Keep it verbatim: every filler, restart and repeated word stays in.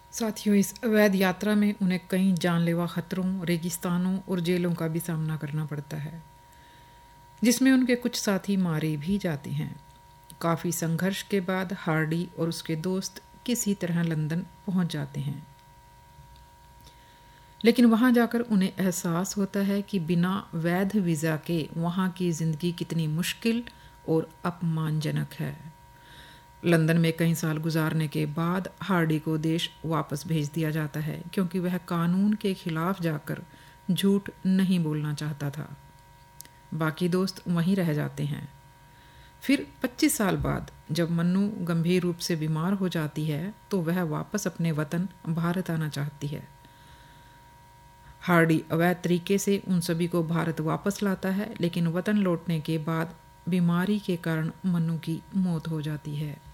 साथियों, इस अवैध यात्रा में उन्हें कई जानलेवा खतरों, रेगिस्तानों और जेलों का भी सामना करना पड़ता है, जिसमें उनके कुछ साथी मारे भी जाते हैं। काफ़ी संघर्ष के बाद हार्डी और उसके दोस्त किसी तरह लंदन पहुंच जाते हैं, लेकिन वहां जाकर उन्हें एहसास होता है कि बिना वैध वीज़ा के वहां की ज़िंदगी कितनी मुश्किल और अपमानजनक है। लंदन में कई साल गुजारने के बाद हार्डी को देश वापस भेज दिया जाता है, क्योंकि वह कानून के खिलाफ जाकर झूठ नहीं बोलना चाहता था। बाकी दोस्त वहीं रह जाते हैं। फिर पच्चीस साल बाद जब मन्नू गंभीर रूप से बीमार हो जाती है तो वह वापस अपने वतन भारत आना चाहती है। हार्डी अवैध तरीके से उन सभी को भारत वापस लाता है, लेकिन वतन लौटने के बाद बीमारी के कारण मन्नू की मौत हो जाती है।